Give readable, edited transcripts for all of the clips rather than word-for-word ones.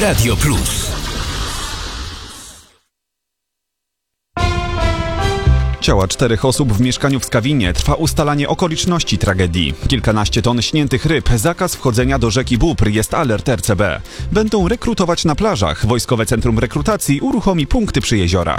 Radio Plus. Ciała 4 osób w mieszkaniu w Skawinie. Trwa ustalanie okoliczności tragedii. Kilkanaście ton śniętych ryb, zakaz wchodzenia do rzeki Bóbr, jest alert RCB. Będą rekrutować na plażach. Wojskowe Centrum Rekrutacji uruchomi punkty przy jeziorach.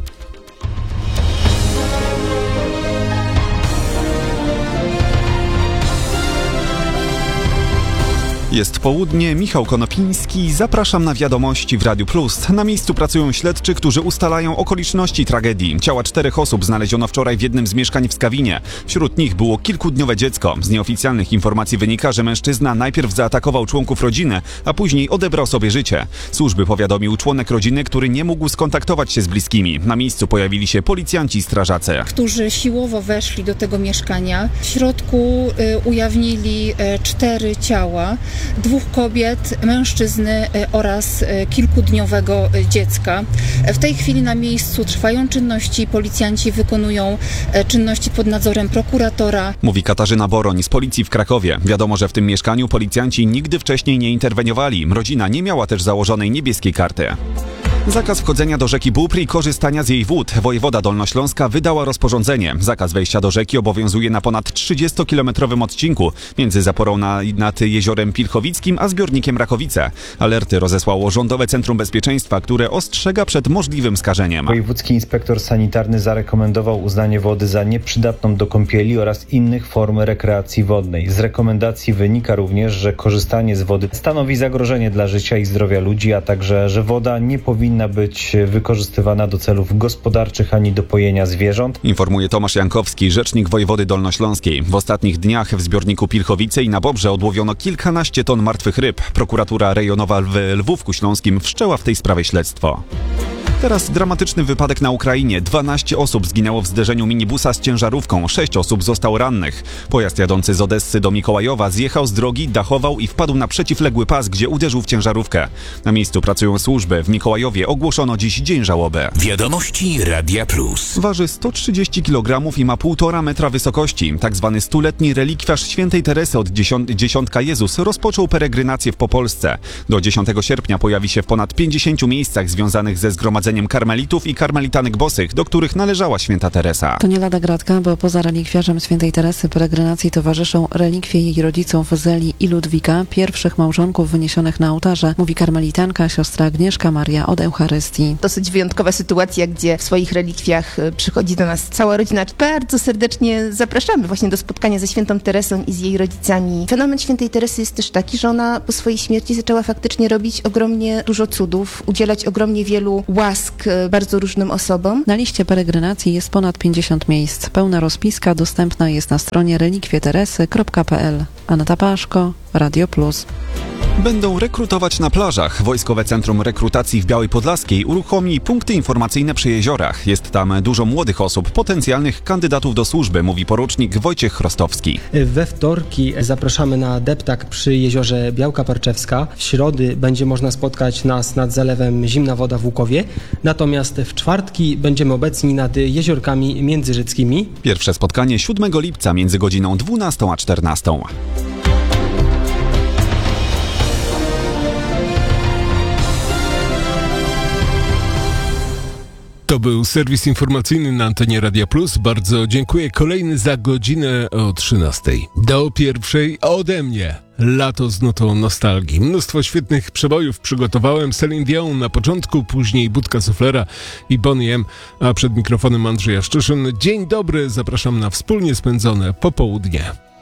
Jest południe, Michał Konopiński, zapraszam na wiadomości w Radiu Plus. Na miejscu pracują śledczy, którzy ustalają okoliczności tragedii. Ciała 4 osób znaleziono wczoraj w jednym z mieszkań w Skawinie. Wśród nich było kilkudniowe dziecko. Z nieoficjalnych informacji wynika, że mężczyzna najpierw zaatakował członków rodziny, a później odebrał sobie życie. Służby powiadomił członek rodziny, który nie mógł skontaktować się z bliskimi. Na miejscu pojawili się policjanci i strażacy, którzy siłowo weszli do tego mieszkania. W środku ujawnili 4 ciała. 2 kobiet, mężczyzny oraz kilkudniowego dziecka. W tej chwili na miejscu trwają czynności, policjanci wykonują czynności pod nadzorem prokuratora. Mówi Katarzyna Boroń z policji w Krakowie. Wiadomo, że w tym mieszkaniu policjanci nigdy wcześniej nie interweniowali. Rodzina nie miała też założonej niebieskiej karty. Zakaz wchodzenia do rzeki Bóbr i korzystania z jej wód. Wojewoda Dolnośląska wydała rozporządzenie. Zakaz wejścia do rzeki obowiązuje na ponad 30-kilometrowym odcinku między zaporą nad jeziorem Pilchowickim a zbiornikiem Rakowice. Alerty rozesłało Rządowe Centrum Bezpieczeństwa, które ostrzega przed możliwym skażeniem. Wojewódzki inspektor sanitarny zarekomendował uznanie wody za nieprzydatną do kąpieli oraz innych form rekreacji wodnej. Z rekomendacji wynika również, że korzystanie z wody stanowi zagrożenie dla życia i zdrowia ludzi, a także, że woda nie powinna być wykorzystywana do celów gospodarczych ani do pojenia zwierząt. Informuje Tomasz Jankowski, rzecznik wojewody dolnośląskiej. W ostatnich dniach w zbiorniku Pilchowice i na Bobrze odłowiono kilkanaście ton martwych ryb. Prokuratura rejonowa w Lwówku Śląskim wszczęła w tej sprawie śledztwo. Teraz dramatyczny wypadek na Ukrainie. 12 osób zginęło w zderzeniu minibusa z ciężarówką. 6 osób zostało rannych. Pojazd jadący z Odessy do Mikołajowa zjechał z drogi, dachował i wpadł na przeciwległy pas, gdzie uderzył w ciężarówkę. Na miejscu pracują służby. W Mikołajowie ogłoszono dziś dzień żałoby. Wiadomości Radia Plus. Waży 130 kg i ma 1,5 metra wysokości. Tak zwany 100-letni relikwiarz świętej Teresy od Dziesiątka Jezus rozpoczął peregrinację w Polsce. Do 10 sierpnia pojawi się w ponad 50 miejscach związanych ze zgromadzeniem karmelitów i karmelitanek bosych, do których należała święta Teresa. To nie lada gratka, bo poza relikwiarzem świętej Teresy peregrinacji towarzyszą relikwie jej rodziców Zeli i Ludwika, pierwszych małżonków wyniesionych na ołtarze, mówi karmelitanka siostra Agnieszka Maria od Eucharystii. Dosyć wyjątkowa sytuacja, gdzie w swoich relikwiach przychodzi do nas cała rodzina. Bardzo serdecznie zapraszamy właśnie do spotkania ze świętą Teresą i z jej rodzicami. Fenomen świętej Teresy jest też taki, że ona po swojej śmierci zaczęła faktycznie robić ogromnie dużo cudów, udzielać ogromnie wielu łask bardzo różnym osobom. Na liście peregrynacji jest ponad 50 miejsc. Pełna rozpiska dostępna jest na stronie relikwieteresy.pl. Aneta Paszko, Radio Plus. Będą rekrutować na plażach. Wojskowe Centrum Rekrutacji w Białej Podlaskiej uruchomi punkty informacyjne przy jeziorach. Jest tam dużo młodych osób, potencjalnych kandydatów do służby, mówi porucznik Wojciech Chrostowski. We wtorki zapraszamy na deptak przy jeziorze Białka Parczewska. W środy będzie można spotkać nas nad zalewem Zimna Woda w Łukowie. Natomiast w czwartki będziemy obecni nad jeziorkami międzyrzeckimi. Pierwsze spotkanie 7 lipca między godziną 12 a 14. To był serwis informacyjny na antenie Radia Plus. Bardzo dziękuję. Kolejny za godzinę o 13. Do 1 ode mnie. Lato z nutą nostalgii. Mnóstwo świetnych przebojów przygotowałem. Celine Dion na początku, później Budka Suflera i Boney M, a przed mikrofonem Andrzej Szczyszyn. Dzień dobry, zapraszam na wspólnie spędzone popołudnie.